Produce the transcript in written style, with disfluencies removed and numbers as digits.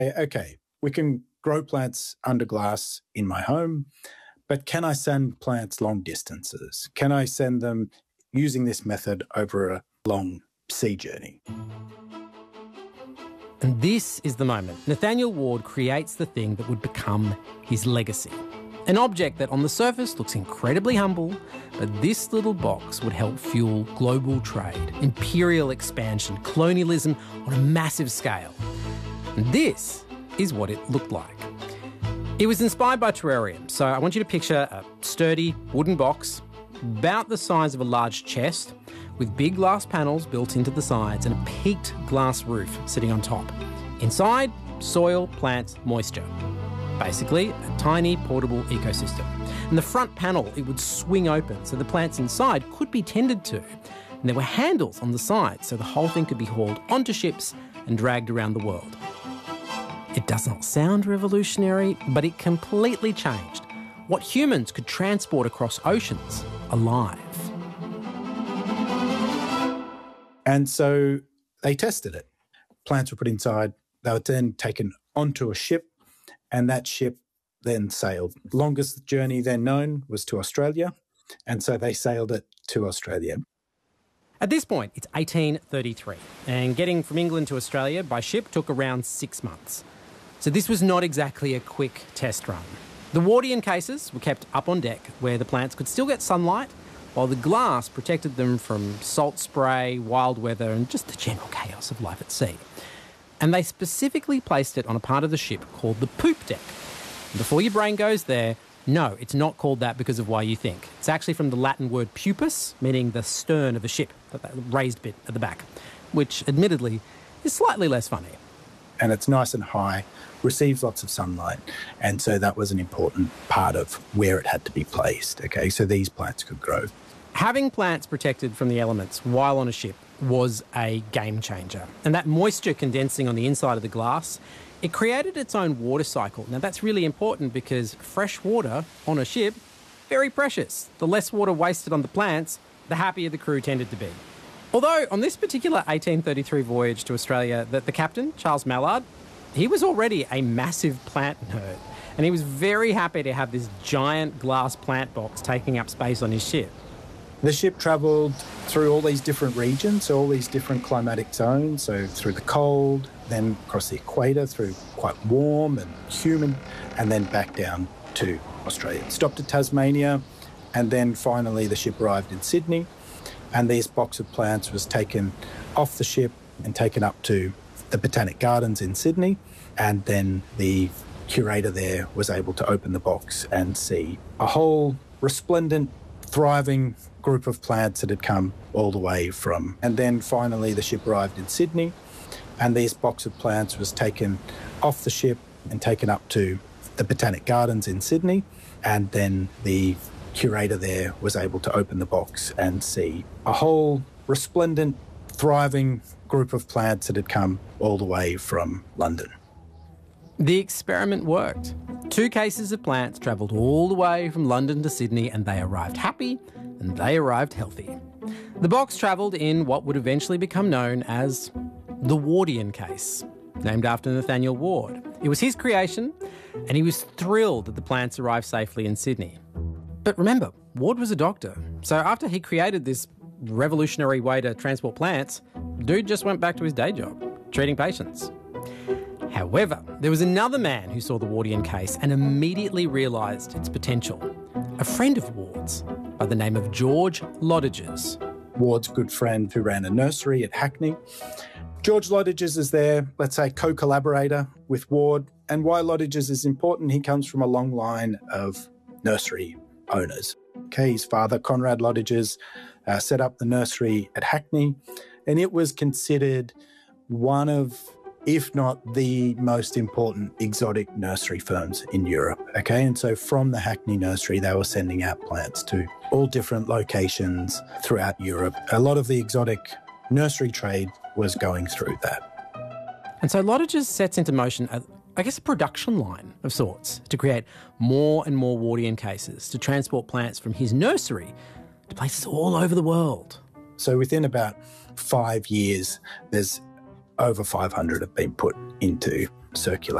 Okay, we can grow plants under glass in my home, but can I send plants long distances? Can I send them using this method over a long sea journey? And this is the moment Nathaniel Ward creates the thing that would become his legacy. An object that on the surface looks incredibly humble, but this little box would help fuel global trade, imperial expansion, colonialism on a massive scale. And this is what it looked like. It was inspired by terrarium, so I want you to picture a sturdy wooden box about the size of a large chest with big glass panels built into the sides and a peaked glass roof sitting on top. Inside, soil, plants, moisture. Basically, a tiny portable ecosystem. And the front panel, it would swing open so the plants inside could be tended to. And there were handles on the sides so the whole thing could be hauled onto ships and dragged around the world. It does not sound revolutionary, but it completely changed what humans could transport across oceans alive. And so they tested it. Plants were put inside. They were then taken onto a ship, and that ship then sailed. The longest journey then known was to Australia, and so they sailed it to Australia. At this point, it's 1833, and getting from England to Australia by ship took around 6 months. So this was not exactly a quick test run. The Wardian cases were kept up on deck where the plants could still get sunlight, while the glass protected them from salt spray, wild weather, and just the general chaos of life at sea. And they specifically placed it on a part of the ship called the poop deck. And before your brain goes there, no, it's not called that because of why you think. It's actually from the Latin word pupus, meaning the stern of a ship, that raised bit at the back, which admittedly is slightly less funny. And it's nice and high, receives lots of sunlight, and so that was an important part of where it had to be placed, okay, so these plants could grow. Having plants protected from the elements while on a ship was a game changer. And that moisture condensing on the inside of the glass, it created its own water cycle. Now that's really important because fresh water on a ship, very precious. The less water wasted on the plants, the happier the crew tended to be. Although on this particular 1833 voyage to Australia, the captain, Charles Mallard, he was already a massive plant nerd. And he was very happy to have this giant glass plant box taking up space on his ship. The ship travelled through all these different regions, so all these different climatic zones, so through the cold, then across the equator, through quite warm and humid, and then back down to Australia. Stopped at Tasmania, and then finally the ship arrived in Sydney, and this box of plants was taken off the ship and taken up to the Botanic Gardens in Sydney, and then the curator there was able to open the box and see a whole resplendent, thriving group of plants that had come all the way from. And then finally the ship arrived in Sydney, and this box of plants was taken off the ship and taken up to the Botanic Gardens in Sydney, and then the curator there was able to open the box and see a whole resplendent, thriving group of plants that had come all the way from London. The experiment worked. 2 cases of plants travelled all the way from London to Sydney, and they arrived happy and they arrived healthy. The box travelled in what would eventually become known as the Wardian case, named after Nathaniel Ward. It was his creation, and he was thrilled that the plants arrived safely in Sydney. But remember, Ward was a doctor, so after he created this revolutionary way to transport plants, dude just went back to his day job, treating patients. However, there was another man who saw the Wardian case and immediately realised its potential. A friend of Ward's by the name of George Lottages. Ward's good friend who ran a nursery at Hackney. George Lottages is their, let's say, co-collaborator with Ward. And why Lottages is important, he comes from a long line of nursery owners. Okay, his father, Conrad Lottages, set up the nursery at Hackney, and it was considered one of, if not the most important exotic nursery firms in Europe. Okay, and so from the Hackney nursery, they were sending out plants to all different locations throughout Europe. A lot of the exotic nursery trade was going through that. And so Lottages sets into motion a production line of sorts to create more and more Wardian cases to transport plants from his nursery to places all over the world. So within about 5 years, there's over 500 have been put into circulate.